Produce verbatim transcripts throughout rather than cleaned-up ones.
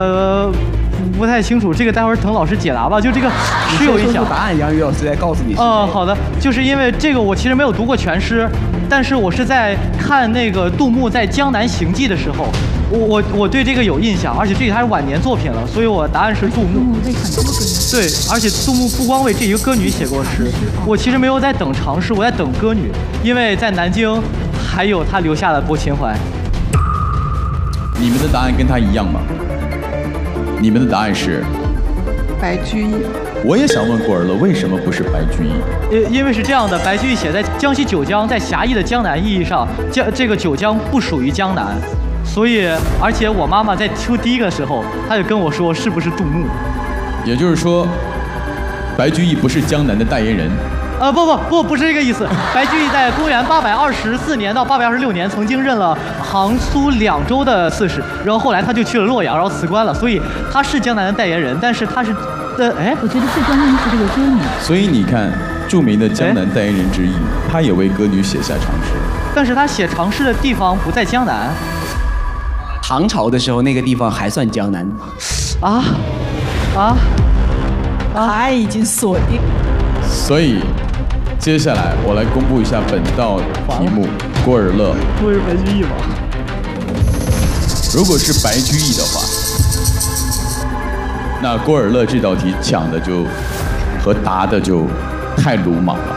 呃，不太清楚，这个待会儿等老师解答吧。就这个是有影响。 答案，杨宇老师再告诉你。 哦、呃，好的，就是因为这个我其实没有读过全诗，但是我是在看那个杜牧在《江南行记》的时候，我我我对这个有印象，而且这个还是晚年作品了，所以我答案是杜牧。 为很多歌女。 对，而且杜牧不光为这一个歌女写过诗，我其实没有在等长诗，我在等歌女，因为在南京还有他留下的薄情怀。 你们的答案跟他一样吗？你们的答案是白居易。 我也想问过儿了，为什么不是白居易？ 因因为是这样的，白居易写在江西九江，在狭义的江南意义上，江这个九江不属于江南，所以而且我妈妈在出第一个的时候，她就跟我说是不是杜牧。 也就是说，白居易不是江南的代言人。 呃不不不不是这个意思。白居易在公元八百二十四年到八百二十六年曾经任了杭苏两州的刺史，然后后来他就去了洛阳，然后辞官了，所以他是江南的代言人，但是他是的哎， 我觉得最关键的是这个歌女。 所以你看，著名的江南代言人之一，他也为歌女写下长诗， 但是他写长诗的地方不在江南。 唐朝的时候，那个地方还算江南。 啊啊答案已经锁定。 所以。接下来我来公布一下本道题目：郭尔乐。 不会是白居易吧？ 如果是白居易的话，那郭尔乐这道题抢的就和答的就太鲁莽了。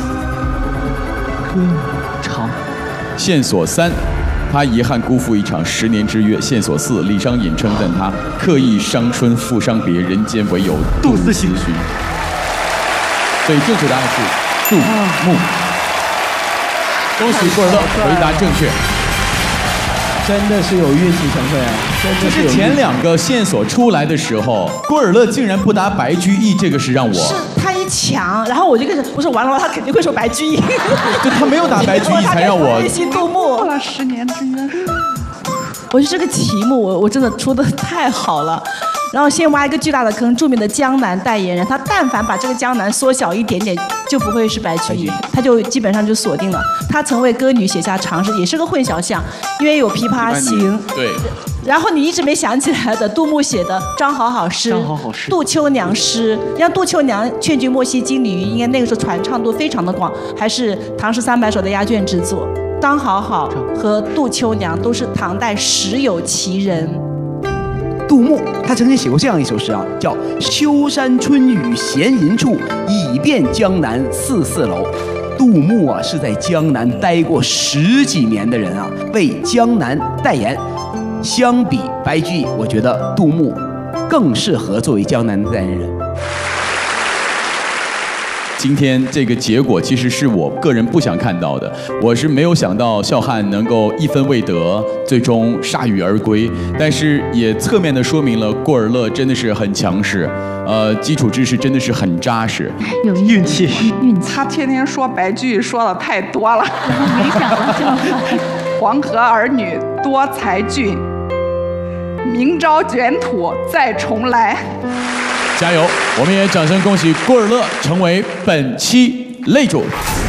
歌长。 线索三，他遗憾辜负一场十年之约。线索四，李商隐称赞他刻意伤春复伤别，人间唯有杜思寻。所以正确答案是。杜牧，恭喜郭尔乐回答正确， 真的是有运气成分啊！ 就是前两个线索出来的时候，郭尔乐竟然不答白居易，这个是让我是他一抢，然后我就开始我说完了，他肯定会说白居易， 就他没有答白居易，才让我内心杜牧。 过了十年之约， 我觉得这个题目我我真的出的太好了。然后先挖一个巨大的坑，著名的江南代言人，他但凡把这个江南缩小一点点，就不会是白居易，他就基本上就锁定了。他曾为歌女写下长诗，也是个混淆项，因为有《琵琶行》。 对。 然后你一直没想起来的，杜牧写的《张好好诗》， 张好好诗， 杜秋娘诗，像杜秋娘劝君莫惜金缕衣，应该那个时候传唱度非常的广，还是唐诗三百首的压卷之作。张好好和杜秋娘都是唐代实有其人。 杜牧他曾经写过这样一首诗啊，叫“秋山春雨闲吟处，已遍江南四四楼”。杜牧啊是在江南待过十几年的人啊，为江南代言。相比白居易，我觉得杜牧更适合作为江南的代言人。 今天这个结果其实是我个人不想看到的，我是没有想到笑汉能够一分未得，最终铩羽而归。但是也侧面的说明了郭尔乐真的是很强势，呃，基础知识真的是很扎实， 有运气， 运气。 他天天说白居易说的太多了， 没想到这么快。 黄河儿女多才俊，明朝卷土再重来。 加油！我们也掌声恭喜郭尔乐成为本期擂主。